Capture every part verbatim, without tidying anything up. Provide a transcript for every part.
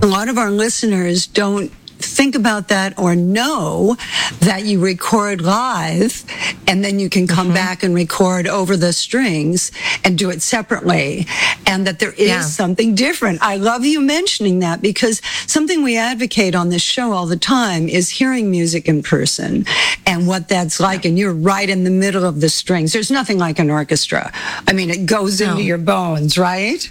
lot of our listeners don't think about that or know that you record live and then you can come mm-hmm. back and record over the strings and do it separately, and that there is yeah. something different. I love you mentioning that, because something we advocate on this show all the time is hearing music in person and what that's like. And you're right in the middle of the strings. There's nothing like an orchestra. I mean, it goes no. into your bones, right?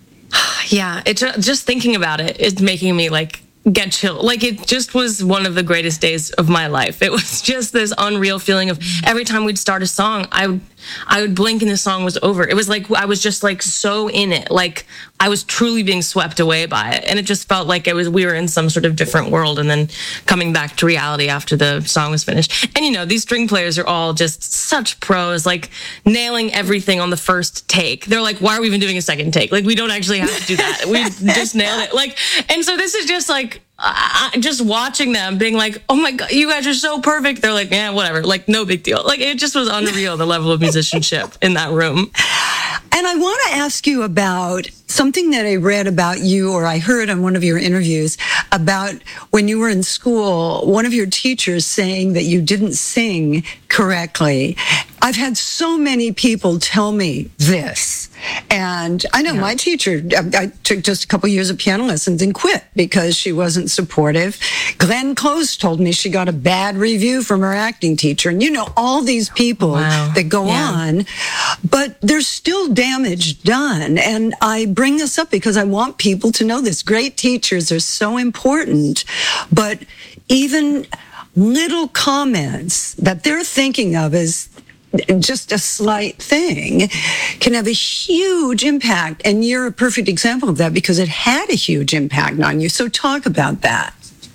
Yeah, it just thinking about it is making me like get chill. Like, it just was one of the greatest days of my life. It was just this unreal feeling of every time we'd start a song, I would, I would blink and the song was over. It was like, I was just like so in it. Like, I was truly being swept away by it. And it just felt like it was, we were in some sort of different world, and then coming back to reality after the song was finished. And you know, these string players are all just such pros, like nailing everything on the first take. They're like, why are we even doing a second take? Like, we don't actually have to do that. We just nailed it. Like, and so this is just like, I, just watching them being like, oh my God, you guys are so perfect. They're like, yeah, whatever. Like, no big deal. Like, it just was unreal, the level of musicianship in that room. And I want to ask you about something that I read about you, or I heard on one of your interviews, about when you were in school, one of your teachers saying that you didn't sing correctly. I've had so many people tell me this. And I know yeah. my teacher, I took just a couple years of piano lessons and quit because she wasn't supportive. Glenn Close told me she got a bad review from her acting teacher. And you know, all these people wow. that go yeah. on, but there's still damage done. And I bring this up because I want people to know this. Great teachers are so important, but even little comments that they're thinking of as just a slight thing can have a huge impact. And you're a perfect example of that, because it had a huge impact on you. So talk about that.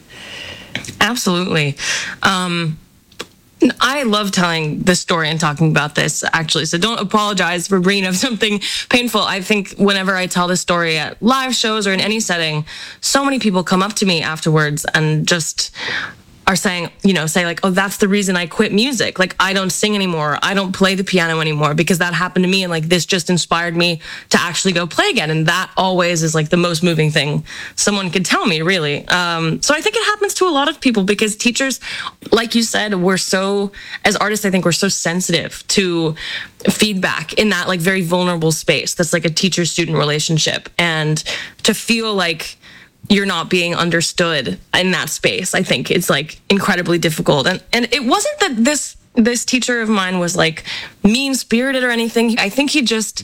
Absolutely. Um, I love telling this story and talking about this, actually. So don't apologize for bringing up something painful. I think whenever I tell this story at live shows or in any setting, so many people come up to me afterwards and just are saying, you know, say like, oh, that's the reason I quit music. Like, I don't sing anymore. I don't play the piano anymore because that happened to me. And like, this just inspired me to actually go play again. And that always is like the most moving thing someone could tell me, really. Um, so I think it happens to a lot of people, because teachers, like you said, we're so, as artists, I think we're so sensitive to feedback in that like very vulnerable space. That's like a teacher-student relationship. And to feel like you're not being understood in that space, I think it's like incredibly difficult. And and it wasn't that this this teacher of mine was like mean-spirited or anything. I think he just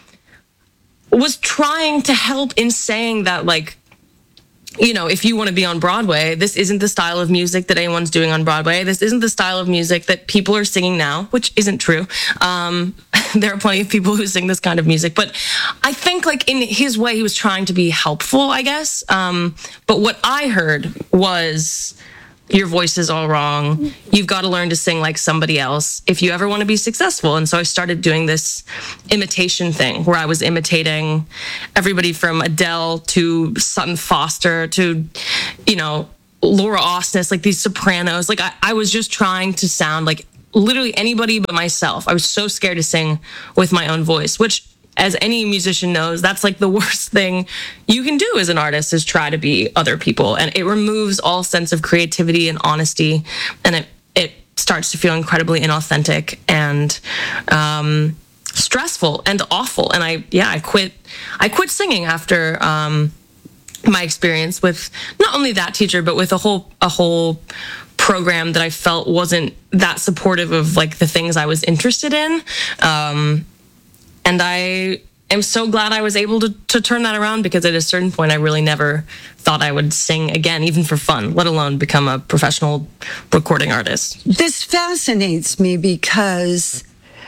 was trying to help in saying that, like, you know, if you want to be on Broadway, this isn't the style of music that anyone's doing on Broadway. This isn't the style of music that people are singing now, which isn't true. Um, there are plenty of people who sing this kind of music. But I think, like, in his way, he was trying to be helpful, I guess. Um, but what I heard was, your voice is all wrong. You've got to learn to sing like somebody else if you ever want to be successful. And so I started doing this imitation thing where I was imitating everybody from Adele to Sutton Foster to, you know, Laura Osnes, like these sopranos. Like I, I was just trying to sound like literally anybody but myself. I was so scared to sing with my own voice, which, as any musician knows, that's like the worst thing you can do as an artist, is try to be other people. And it removes all sense of creativity and honesty. And it, it starts to feel incredibly inauthentic and um, stressful and awful. And I, yeah, I quit, I quit singing after um, my experience with not only that teacher, but with a whole, a whole program that I felt wasn't that supportive of like the things I was interested in. Um, And I am so glad I was able to, to turn that around, because at a certain point, I really never thought I would sing again, even for fun, let alone become a professional recording artist. This fascinates me because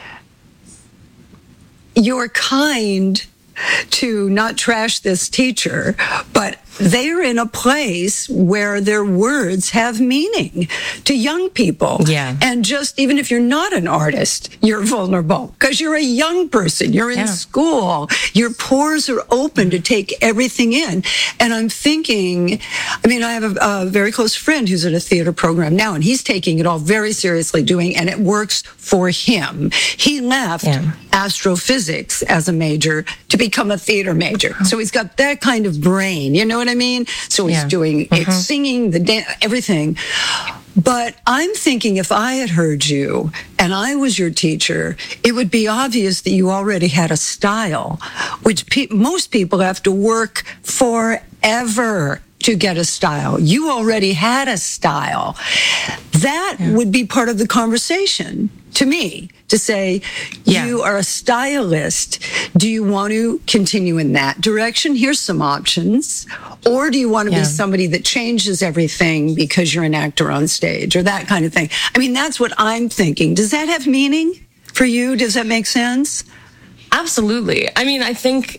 you're kind to not trash this teacher, but they're in a place where their words have meaning to young people. Yeah. And just, even if you're not an artist, you're vulnerable because you're a young person. You're in yeah. school. Your pores are open to take everything in. And I'm thinking, I mean, I have a, a very close friend who's at a theater program now, and he's taking it all very seriously doing, and it works for him. He left yeah. astrophysics as a major to become a theater major. So he's got that kind of brain, you know what I mean? So he's Yeah. doing Mm-hmm. it's singing, the dance, everything. But I'm thinking if I had heard you and I was your teacher, it would be obvious that you already had a style, which pe- most people have to work forever to get a style. You already had a style. That Yeah. would be part of the conversation to me, to say, Yeah. you are a stylist. Do you want to continue in that direction? Here's some options. Or do you want to Yeah. be somebody that changes everything because you're an actor on stage or that kind of thing? I mean, that's what I'm thinking. Does that have meaning for you? Does that make sense? Absolutely. I mean, I think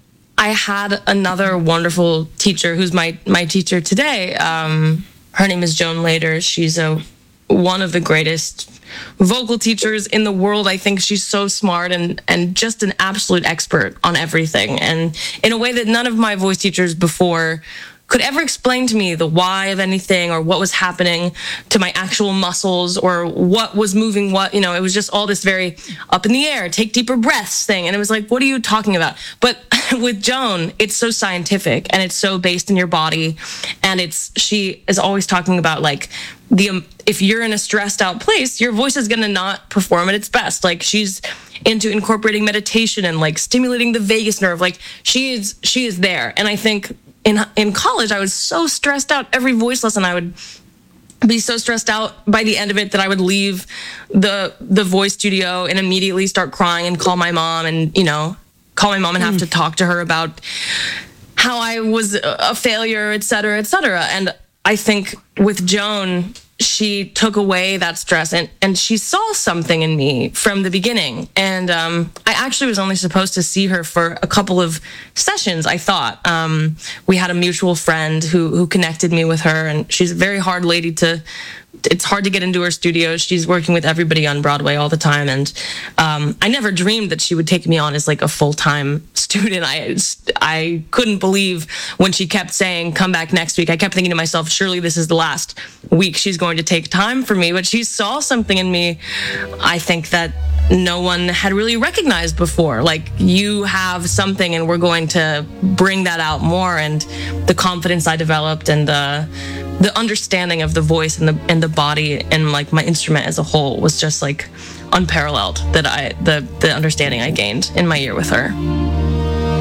I had another wonderful teacher who's my my teacher today. Um, her name is Joan Lader. She's a one of the greatest vocal teachers in the world. I think she's so smart and and just an absolute expert on everything, and in a way that none of my voice teachers before could ever explain to me the why of anything or what was happening to my actual muscles or what was moving what. You know, it was just all this very up in the air, take deeper breaths thing. And it was like, what are you talking about? But with Joan, it's so scientific and it's so based in your body. And it's, she is always talking about like, the um, if you're in a stressed out place, your voice is going to not perform at its best. Like she's into incorporating meditation and like stimulating the vagus nerve. Like she is, she is there. And I think in in college, I was so stressed out. Every voice lesson, I would be so stressed out by the end of it that I would leave the the voice studio and immediately start crying and call my mom and, you know, call my mom and have mm. to talk to her about how I was a failure, et cetera, et cetera. And I think with Joan, she took away that stress and, and she saw something in me from the beginning. And um, I actually was only supposed to see her for a couple of sessions, I thought. Um, we had a mutual friend who, who connected me with her, and she's a very hard lady to, it's hard to get into her studio. She's working with everybody on Broadway all the time. And um, I never dreamed that she would take me on as like a full-time student. I, I couldn't believe when she kept saying, come back next week. I kept thinking to myself, surely this is the last week she's going to take time for me. But she saw something in me, I think, that no one had really recognized before. Like, you have something and we're going to bring that out more. And the confidence I developed and the the understanding of the voice and the and the body and like my instrument as a whole was just like unparalleled. That I the the understanding I gained in my year with her.